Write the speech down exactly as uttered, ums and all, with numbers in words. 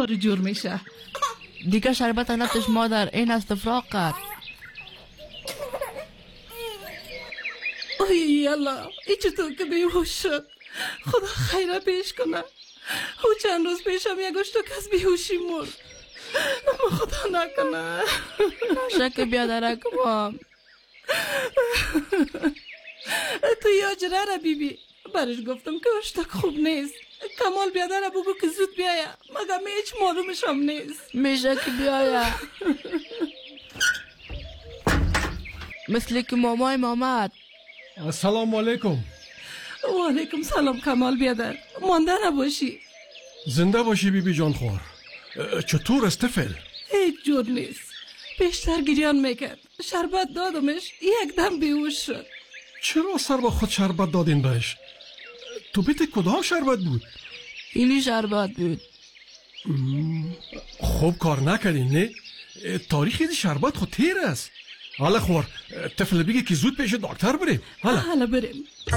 کار جور میشه. دیگه شربت نتش مادر، این است فراقت. اوی یالا ای چطور که بیهوش شد. خدا خیره پیش کنه. او چند روز پیشم یک اشتک از بیهوشی مرد. اما خدا نکنه. شک بیادرک مام. تو یا جره بیبی برش گفتم که اشتک خوب نیست. کمال بیادره بگو که زود بیایه، مگه می هیچ معلومش هم نیست. میشه که بیایه. مثل که مامای مامد. السلام علیکم. و علیکم سلام کمال بیادر. مانده نباشی. زنده باشی بی بی جان خوار. چطور است طفل؟ هیچ جور نیست. بیشتر گریان میکرد. شربت دادمش یک دم بیهوش شد. چرا سر با خود شربت دادین بهش؟ تو بیت کدام شربت بود؟ اینی شربت بود. خوب کار نکردین نه؟ تاریخ این شربت خود تیر است. حالا خور طفل بگی که زود پیش دکتر بریم. حالا حالا بریم.